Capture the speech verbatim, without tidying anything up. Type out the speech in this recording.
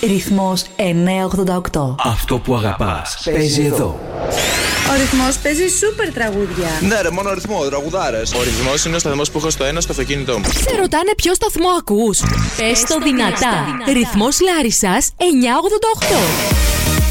Ρυθμός εννιακόσια ογδόντα οκτώ. Αυτό που αγαπάς παίζει εδώ. Ο Ρυθμός παίζει σούπερ τραγούδια. Ναι, ρε, μόνο ρυθμό, τραγουδάρες. Ο Ρυθμός είναι ο σταθμός που έχω στο ένα στο αυτοκίνητό μου. Σε ρωτάνε ποιο σταθμό ακούς. Πες το δυνατά. Ρυθμός Λάρισσας εννιακόσια ογδόντα οκτώ.